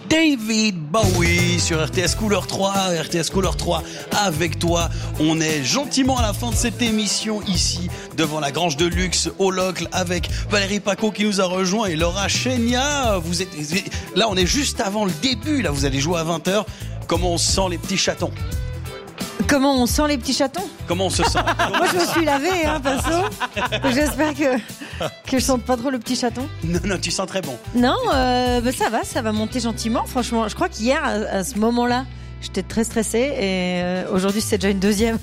David Bowie sur RTS Couleur 3. RTS Couleur 3 avec toi. On est gentiment à la fin de cette émission ici devant la Grange de Luxe au Locle avec Valérie Paco qui nous a rejoint et Laura Chénia. Là, on est juste avant le début. Là, vous allez jouer à 20h. Comment on sent les petits chatons? Comment on sent les petits chatons? Comment on se sent? Moi, je me suis lavée, perso. J'espère que je sente pas trop le petit chaton. Non, tu sens très bon. Non, ça va monter gentiment. Franchement, je crois qu'hier, à ce moment-là, j'étais très stressée et aujourd'hui, c'est déjà une deuxième.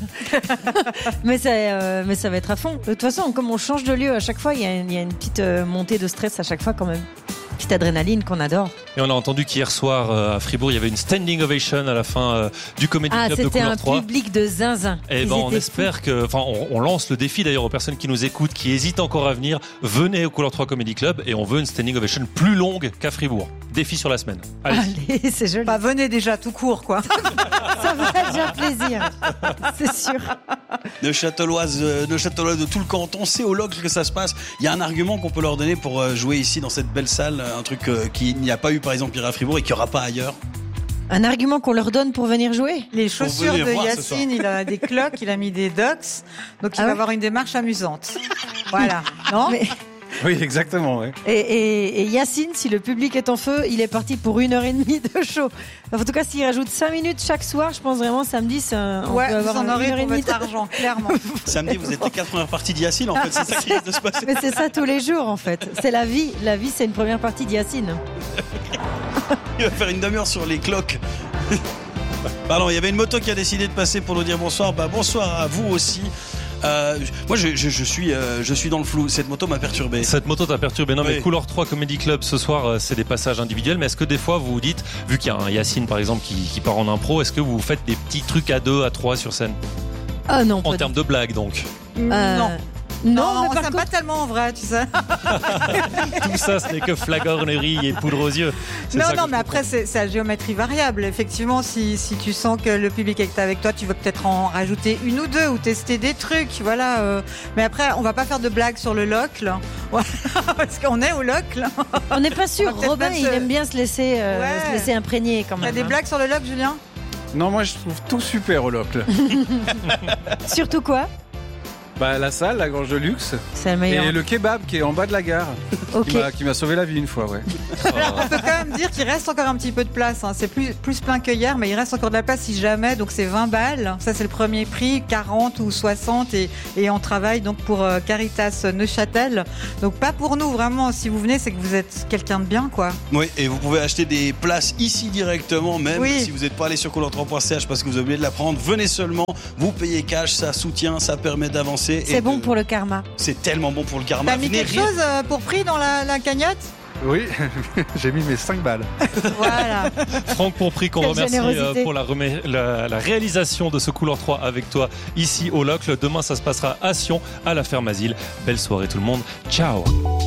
mais ça va être à fond. De toute façon, comme on change de lieu à chaque fois, il y a une petite montée de stress à chaque fois quand même. Petite adrénaline qu'on adore. Et on a entendu qu'hier soir à Fribourg, il y avait une standing ovation à la fin du Comedy Club de Couleur 3. C'était un public de zinzin. Et on espère que, on lance le défi d'ailleurs aux personnes qui nous écoutent, qui hésitent encore à venir. Venez au Couleur 3 Comedy Club et on veut une standing ovation plus longue qu'à Fribourg. Défi sur la semaine. Allez, c'est joli. Venez déjà tout court, quoi. Ça va faire déjà plaisir. C'est sûr. Nos Châtelois de tout le canton, c'est au Locle que ça se passe. Il y a un argument qu'on peut leur donner pour jouer ici dans cette belle salle, un truc qu'il n'y a pas eu par exemple hier à Fribourg et qu'il n'y aura pas ailleurs. Un argument qu'on leur donne pour venir jouer? Les chaussures de Yacine, il a des cloques, il a mis des docks, donc il va avoir une démarche amusante. Voilà. Non? Oui, exactement. Oui. Et Yacine, si le public est en feu, il est parti pour 1h30 de show. En tout cas, s'il rajoute 5 minutes chaque soir, je pense vraiment samedi, on peut avoir vous en aurez pour 1h30 votre argent, clairement. Samedi, vous êtes les 4 premières parties d'Yacine, en fait, c'est ça qui risque de se passer. Mais c'est ça tous les jours, en fait. C'est la vie. La vie, c'est une première partie d'Yacine. Il va faire une demi-heure sur les cloques. Pardon, il y avait une moto qui a décidé de passer pour nous dire bonsoir. Bonsoir à vous aussi. Moi, je suis dans le flou. Cette moto m'a perturbé. Cette moto t'a perturbé. Non, oui. Mais Couleur 3 Comedy Club, ce soir, c'est des passages individuels. Mais est-ce que des fois, vous vous dites, vu qu'il y a un Yacine, par exemple, qui part en impro, est-ce que vous faites des petits trucs à 2, à 3 sur scène? Ah non. En termes de blagues, donc. Non, on s'aime pas tellement en vrai, tu sais. Tout ça, ce n'est que flagornerie et poudre aux yeux. Non, mais après, c'est à géométrie variable. Effectivement, si tu sens que le public est avec toi, tu veux peut-être en rajouter une ou deux ou tester des trucs, voilà. Mais après, on va pas faire de blagues sur le Locle, voilà, parce qu'on est au Locle. On n'est pas sûr. Robin, il aime bien se laisser imprégner quand même. T'as des blagues sur le Locle, Julien? Non, moi je trouve tout super au Locle. Surtout quoi? La salle, la Grange de Luxe. C'est le meilleur. Et le kebab qui est en bas de la gare. Ok. Qui m'a sauvé la vie une fois, ouais. Alors, on peut quand même dire qu'il reste encore un petit peu de place. C'est plus plein que hier, mais il reste encore de la place si jamais. Donc c'est 20 balles. Ça, c'est le premier prix. 40 ou 60. Et on travaille donc pour Caritas Neuchâtel. Donc pas pour nous, vraiment. Si vous venez, c'est que vous êtes quelqu'un de bien, quoi. Oui, et vous pouvez acheter des places ici directement, même si vous n'êtes pas allé sur couleur3.ch parce que vous avez oublié de la prendre. Venez seulement, vous payez cash, ça soutient, ça permet d'avancer. C'est bon pour le karma. C'est tellement bon pour le karma. T'as mis quelque chose pour prix dans la cagnotte? Oui, j'ai mis mes 5 balles. Voilà. Franck Pourpris, qu'on remercie pour la réalisation de ce Couleur 3 avec toi ici au Locle. Demain, ça se passera à Sion, à la Ferme Asile. Belle soirée tout le monde. Ciao.